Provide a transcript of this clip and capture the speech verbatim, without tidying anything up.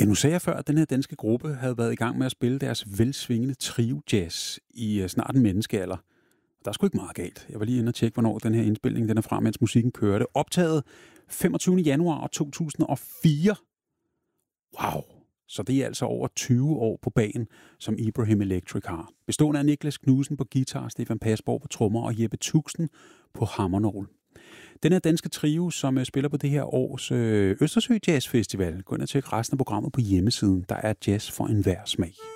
nu sagde jeg før, at den her danske gruppe havde været i gang med at spille deres velsvingende trio-jazz i uh, snart en menneskealder. Der er sgu ikke meget galt. Jeg var lige inde og tjekke, hvornår den her indspilning den er fra, mens musikken kørte. Optaget femogtyvende januar to tusind og fire. Wow! Så det er altså over tyve år på bagen, som Ibrahim Electric har. Bestående af Niklas Knudsen på guitar, Stefan Pasborg på trommer og Jeppe Tuxen på hammernål. Den her danske trio, som spiller på det her års øh, Østersø Jazz Festival. Gå ind og tjek resten af programmet på hjemmesiden. Der er jazz for enhver smag.